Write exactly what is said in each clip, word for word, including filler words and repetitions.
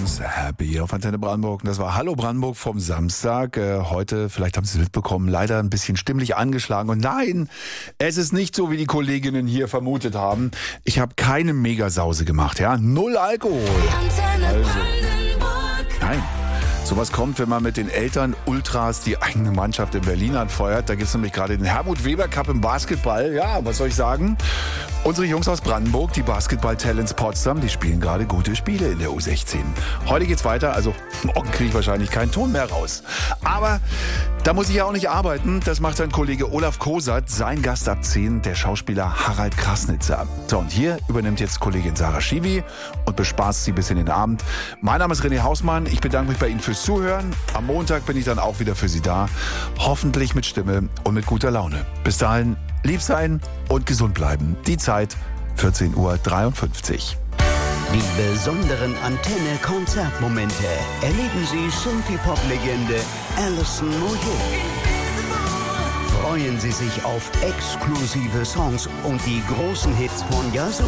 Jones, Happy auf Antenne Brandenburg. Und das war Hallo Brandenburg vom Samstag. Äh, heute, vielleicht haben Sie es mitbekommen, leider ein bisschen stimmlich angeschlagen. Und nein, es ist nicht so, wie die Kolleginnen hier vermutet haben. Ich habe keine Megasause gemacht, ja. Null Alkohol. Also, nein. Sowas kommt, wenn man mit den Eltern Ultras die eigene Mannschaft in Berlin anfeuert. Da gibt es nämlich gerade den Helmut Weber Cup im Basketball. Ja, was soll ich sagen? Unsere Jungs aus Brandenburg, die Basketball-Talents Potsdam, die spielen gerade gute Spiele in der U sechzehn. Heute geht's weiter, also morgen kriege ich wahrscheinlich keinen Ton mehr raus. Aber da muss ich ja auch nicht arbeiten. Das macht sein Kollege Olaf Kosat, sein Gast ab zehn, der Schauspieler Harald Krasnitzer. So, und hier übernimmt jetzt Kollegin Sarah Schiwi und bespaßt sie bis in den Abend. Mein Name ist René Hausmann. Ich bedanke mich bei Ihnen fürs Zuhören. Am Montag bin ich dann auch wieder für Sie da. Hoffentlich mit Stimme und mit guter Laune. Bis dahin, lieb sein und gesund bleiben. Die Zeit, vierzehn Uhr dreiundfünfzig. Die besonderen Antenne-Konzertmomente erleben Sie Synthie-Pop-Legende Alison Moyet. Freuen Sie sich auf exklusive Songs und die großen Hits von Yazoo.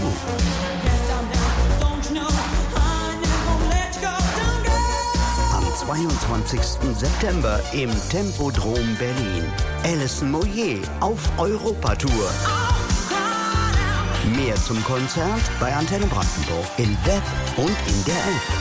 Am zweiundzwanzigsten September im Tempodrom Berlin. Alison Moyet auf Europatour. Mehr zum Konzert bei Antenne Brandenburg im Web und in der App.